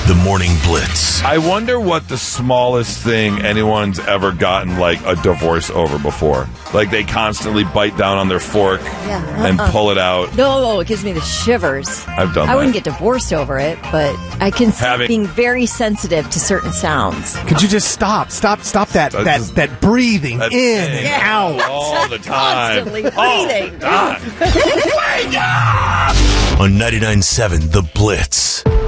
The Morning Blitz. I wonder what the smallest thing anyone's ever gotten like a divorce over before. Like they constantly bite down on their fork and pull it out. No, it gives me the shivers. I've done that. I wouldn't get divorced over it, but I can see Having- being very sensitive to certain sounds. Could you just stop that breathing That in thing. and out? All the time. Constantly breathing. God. On 99.7 The Blitz.